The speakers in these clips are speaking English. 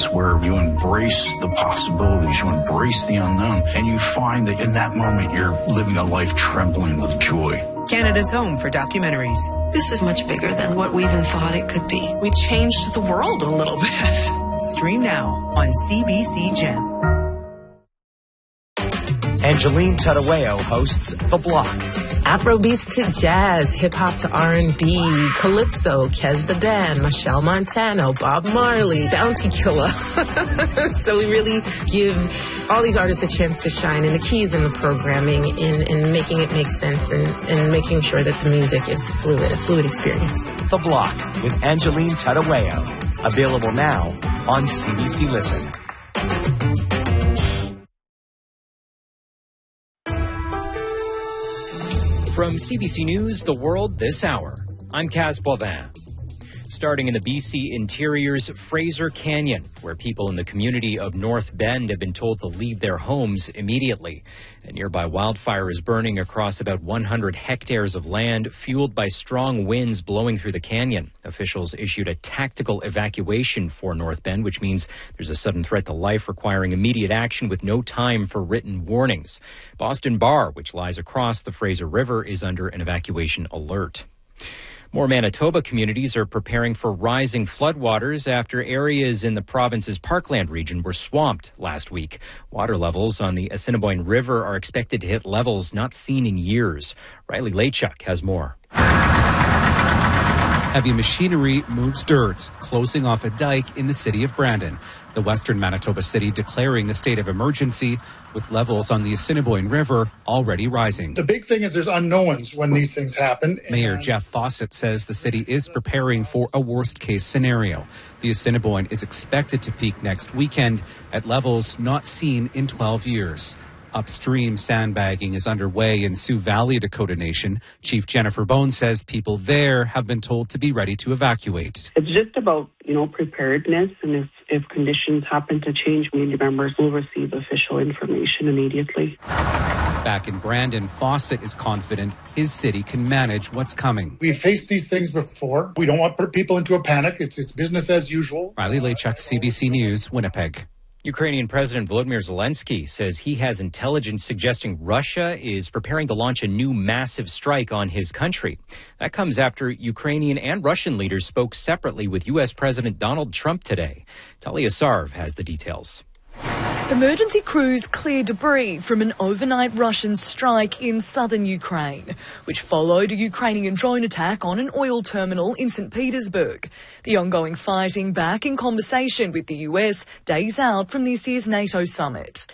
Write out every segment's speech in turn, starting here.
moments where you embrace the possibilities, you embrace the unknown, and you find that in that moment you're living a life trembling with joy. Canada's home for documentaries. This is much bigger than what we even thought it could be. We changed the world a little bit. Stream now on CBC Gem. Angeline Tadaweo hosts The Block. Afrobeats to jazz, hip-hop to R&B, calypso, Kez the Band, Michelle Montano, Bob Marley, Bounty Killer. So we really give all these artists a chance to shine, and the key is in the programming, in making it make sense, and making sure that the music is a fluid experience. The Block with Angeline Tadaweo. Available now on CBC Listen. From CBC News, The World This Hour, I'm Kaz Boivin. Starting in the BC Interior's Fraser Canyon, where people in the community of North Bend have been told to leave their homes immediately. A nearby wildfire is burning across about 100 hectares of land, fueled by strong winds blowing through the canyon. Officials issued a tactical evacuation for North Bend, which means there's a sudden threat to life requiring immediate action with no time for written warnings. Boston Bar, which lies across the Fraser River, is under an evacuation alert. More Manitoba communities are preparing for rising floodwaters after areas in the province's Parkland region were swamped last week. Water levels on the Assiniboine River are expected to hit levels not seen in years. Riley Lachuk has more. Heavy machinery moves dirt, closing off a dike in the city of Brandon. The western Manitoba city declaring a state of emergency with levels on the Assiniboine River already rising. The big thing is there's unknowns when these things happen. Mayor Jeff Fawcett says the city is preparing for a worst-case scenario. The Assiniboine is expected to peak next weekend at levels not seen in 12 years. Upstream sandbagging is underway in Sioux Valley, Dakota Nation. Chief Jennifer Bone says people there have been told to be ready to evacuate. It's just about, preparedness, and if conditions happen to change, community members will receive official information immediately. Back in Brandon, Fawcett is confident his city can manage what's coming. We've faced these things before. We don't want to put people into a panic. It's business as usual. Riley Lachuk, CBC News, Winnipeg. Ukrainian President Volodymyr Zelensky says he has intelligence suggesting Russia is preparing to launch a new massive strike on his country. That comes after Ukrainian and Russian leaders spoke separately with U.S. President Donald Trump today. Talia Sarv has the details. Emergency crews cleared debris from an overnight Russian strike in southern Ukraine, which followed a Ukrainian drone attack on an oil terminal in St. Petersburg. The ongoing fighting back in conversation with the US days out from this year's NATO summit.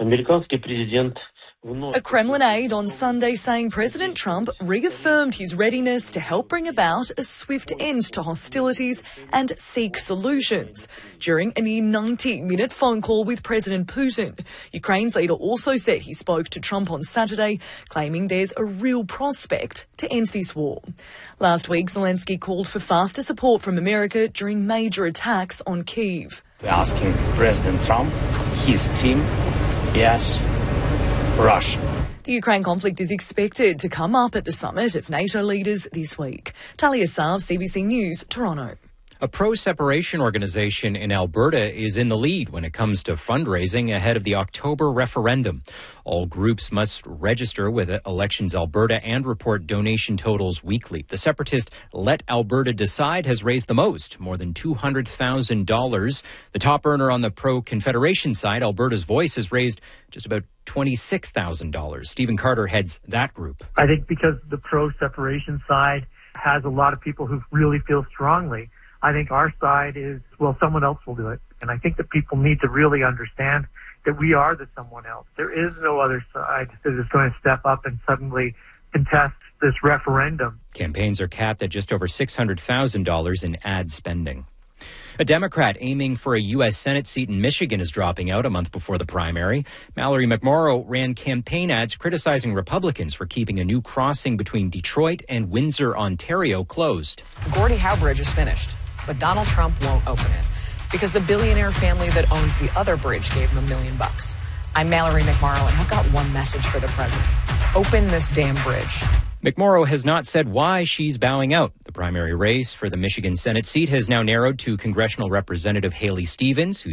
A Kremlin aide on Sunday saying President Trump reaffirmed his readiness to help bring about a swift end to hostilities and seek solutions. During a near 90-minute phone call with President Putin, Ukraine's leader also said he spoke to Trump on Saturday, claiming there's a real prospect to end this war. Last week, Zelensky called for faster support from America during major attacks on Kyiv. We're asking President Trump, his team, yes, Russia. The Ukraine conflict is expected to come up at the summit of NATO leaders this week. Talia Sarv, CBC News, Toronto. A pro-separation organization in Alberta is in the lead when it comes to fundraising ahead of the October referendum. All groups must register with Elections Alberta and report donation totals weekly. The separatist Let Alberta Decide has raised the most, more than $200,000. The top earner on the pro-Confederation side, Alberta's Voice, has raised just about $26,000. Stephen Carter heads that group. I think because the pro-separation side has a lot of people who really feel strongly. I think our side is, someone else will do it. And I think that people need to really understand that we are the someone else. There is no other side that is going to step up and suddenly contest this referendum. Campaigns are capped at just over $600,000 in ad spending. A Democrat aiming for a U.S. Senate seat in Michigan is dropping out a month before the primary. Mallory McMorrow ran campaign ads criticizing Republicans for keeping a new crossing between Detroit and Windsor, Ontario, closed. Gordie Howe Bridge is finished, but Donald Trump won't open it because the billionaire family that owns the other bridge gave him $1 million. I'm Mallory McMorrow, and I've got one message for the president. Open this damn bridge. McMorrow has not said why she's bowing out. The primary race for the Michigan Senate seat has now narrowed to congressional representative Haley Stevens, who